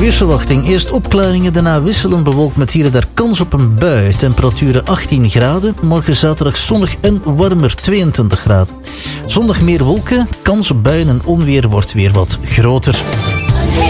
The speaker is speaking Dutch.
weersverwachting. Eerst opklaringen, daarna wisselend bewolkt met hier en daar kans op een bui. Temperaturen 18 graden. Morgen zaterdag zonnig en warmer, 22 graden. Zondag meer wolken, kans op buien en onweer wordt weer wat groter.